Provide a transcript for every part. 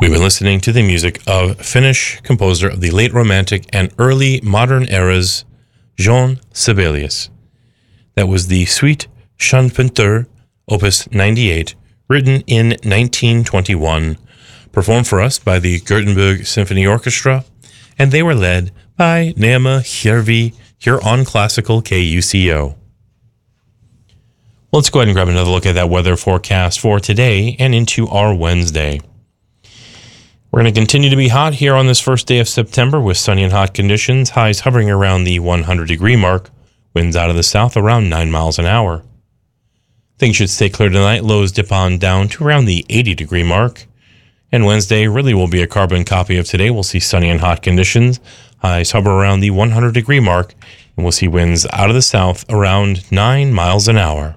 We've been listening to the music of Finnish composer of the late Romantic and early modern eras, Jean Sibelius. That was the Suite Chantepenteur, Opus 98, written in 1921, performed for us by the Gothenburg Symphony Orchestra, and they were led by Neema Järvi here on Classical KUCO. Let's go ahead and grab another look at that weather forecast for today and into our Wednesday. We're going to continue to be hot here on this first day of September with sunny and hot conditions, highs hovering around the 100-degree mark, winds out of the south around 9 miles an hour. Things should stay clear tonight, lows dip on down to around the 80-degree mark. And Wednesday really will be a carbon copy of today. We'll see sunny and hot conditions, highs hover around the 100-degree mark, and we'll see winds out of the south around 9 miles an hour.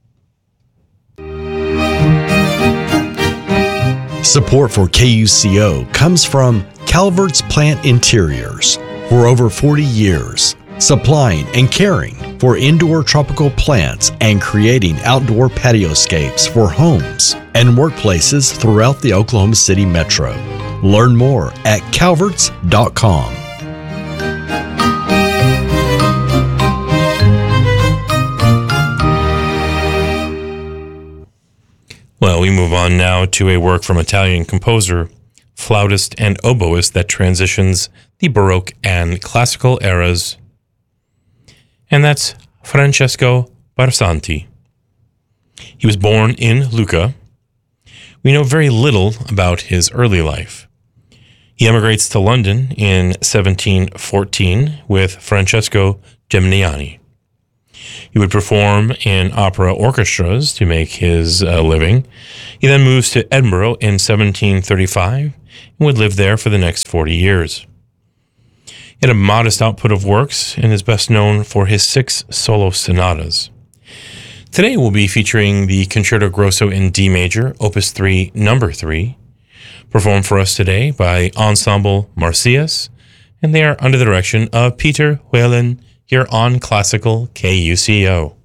Support for KUCO comes from Calvert's Plant Interiors. For over 40 years, supplying and caring for indoor tropical plants and creating outdoor patioscapes for homes and workplaces throughout the Oklahoma City metro. Learn more at calverts.com. Well, we move on now to a work from Italian composer, flautist, and oboist that transitions the Baroque and Classical eras, and that's Francesco Barsanti. He was born in Lucca. We know very little about his early life. He emigrates to London in 1714 with Francesco Geminiani. He would perform in opera orchestras to make his living. He then moves to Edinburgh in 1735 and would live there for the next 40 years. He had a modest output of works and is best known for his 6 solo sonatas. Today we'll be featuring the Concerto Grosso in D major, Opus 3, number 3, performed for us today by Ensemble Marsyas, and they are under the direction of Peter Whalen here on Classical KUCO.